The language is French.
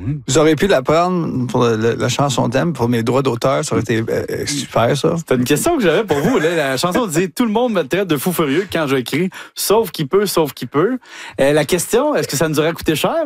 J'aurais pu la prendre pour la chanson thème, pour mes droits d'auteur. Ça aurait été super, ça. C'est une question que j'avais pour vous. Là, la chanson disait « Tout le monde me traite de fou furieux quand j'écris, sauf qui peut, sauf qui peut ». La question, est-ce que ça nous aurait coûté cher?